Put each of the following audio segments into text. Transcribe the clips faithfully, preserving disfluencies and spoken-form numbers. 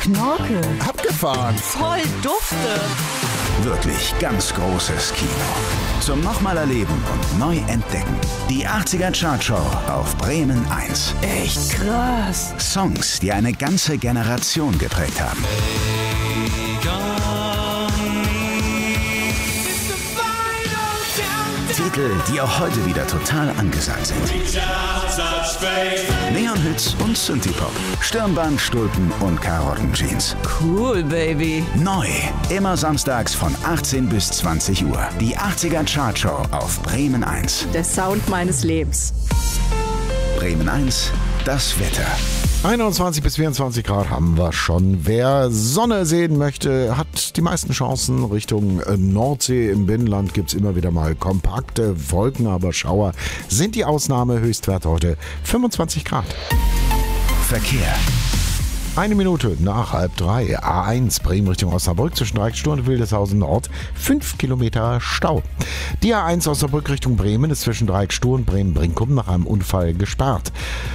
Knorke. Abgefahren. Voll dufte. Wirklich ganz großes Kino. Zum nochmal erleben und neu entdecken. Die achtziger Chartshow auf Bremen eins. Echt krass. Songs, die eine ganze Generation geprägt haben. Titel, die auch heute wieder total angesagt sind. Neon-Hits und Synthie-Pop. Stirnband, Stulpen und Karottenjeans. Cool, Baby. Neu. Immer samstags von achtzehn bis zwanzig Uhr. Die achtziger Chartshow auf Bremen eins. Der Sound meines Lebens. Bremen eins, das Wetter. einundzwanzig bis vierundzwanzig Grad haben wir schon. Wer Sonne sehen möchte, hat die meisten Chancen. Richtung Nordsee im Binnenland gibt es immer wieder mal kompakte Wolken, aber Schauer sind die Ausnahme. Höchstwert heute fünfundzwanzig Grad. Verkehr. Eine Minute nach halb drei. A eins Bremen Richtung Osnabrück zwischen Dreiecksstuhl und Wildeshausen Nord. Fünf Kilometer Stau. Die A eins Osnabrück Richtung Bremen ist zwischen Dreiecksstuhl und Bremen-Brinkum nach einem Unfall gesperrt.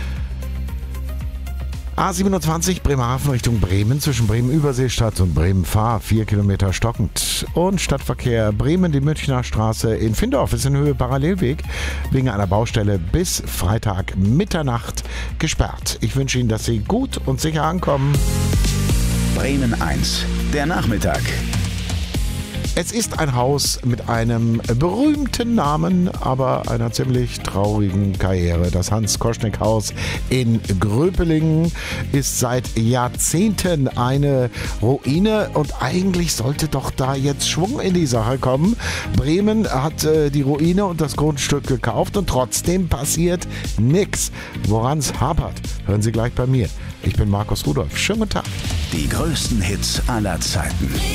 A siebenundzwanzig Bremerhaven Richtung Bremen zwischen Bremen-Überseestadt und Bremen-Fahr, vier Kilometer stockend. Und Stadtverkehr Bremen, die Münchner Straße in Findorf ist in Höhe Parallelweg wegen einer Baustelle bis Freitag Mitternacht gesperrt. Ich wünsche Ihnen, dass Sie gut und sicher ankommen. Bremen eins, der Nachmittag. Es ist ein Haus mit einem berühmten Namen, aber einer ziemlich traurigen Karriere. Das Hans-Koschnick-Haus in Gröpelingen ist seit Jahrzehnten eine Ruine und eigentlich sollte doch da jetzt Schwung in die Sache kommen. Bremen hat äh, die Ruine und das Grundstück gekauft und trotzdem passiert nichts. Woran es hapert, hören Sie gleich bei mir. Ich bin Markus Rudolph. Schönen guten Tag. Die größten Hits aller Zeiten.